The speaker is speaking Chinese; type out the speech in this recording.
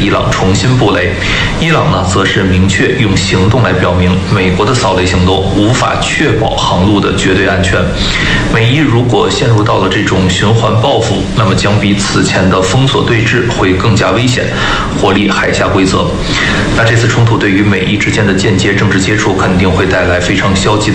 伊朗重新布雷。伊朗呢，则是明确用行动来表明，美国的扫雷行动无法确保航路的绝对安全。美伊如果陷入到了这种循环报复，那么将比此前的封锁对峙会更加危险，活离海峡规则。那这次冲突对于美伊之间的间接政治接触肯定会带来非常消极的